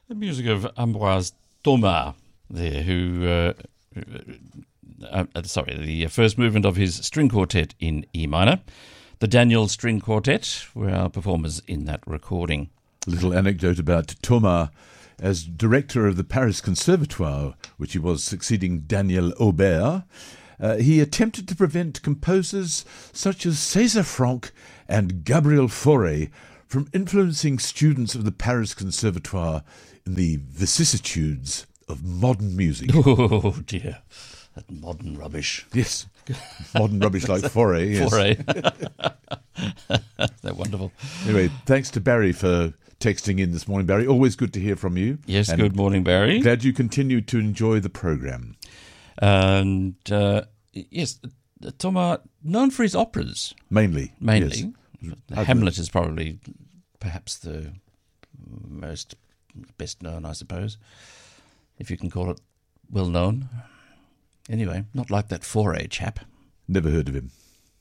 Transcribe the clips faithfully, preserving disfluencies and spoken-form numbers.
The music of Ambroise Thomas there, who, uh, uh, uh, sorry, the first movement of his string quartet in E minor. The Daniel String Quartet were our performers in that recording. A little anecdote about Thomas. As director of the Paris Conservatoire, which he was succeeding Daniel Aubert, uh, he attempted to prevent composers such as César Franck and Gabriel Fauré from influencing students of the Paris Conservatoire in the vicissitudes of modern music. Oh dear, that modern rubbish. Yes, modern rubbish like Fauré. Yes. Fauré. They're wonderful. Anyway, thanks to Barry for texting in this morning, Barry. Always good to hear from you. Yes, and good morning, Barry. Glad you continue to enjoy the programme. And uh, yes, Thomas, known for his operas. Mainly. Mainly. Yes. Hamlet is probably perhaps the most best known, I suppose, if you can call it well known. Anyway, not like that Fauré chap. Never heard of him.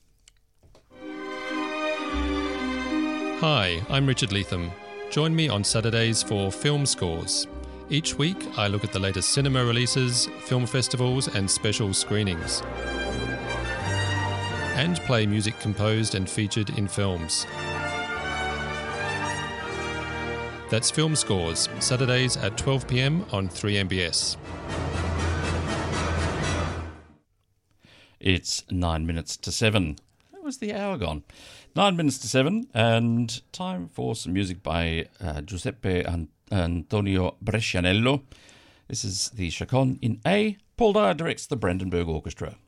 Hi, I'm Richard Leatham. Join me on Saturdays for Film Scores. Each week, I look at the latest cinema releases, film festivals, and special screenings. And play music composed and featured in films. That's Film Scores, Saturdays at twelve p m on three M B S. It's nine minutes to seven. That was the hour gone. Nine minutes to seven, and time for some music by uh, Giuseppe An- Antonio Brescianello. This is the Chaconne in A. Paul Dyer directs the Brandenburg Orchestra.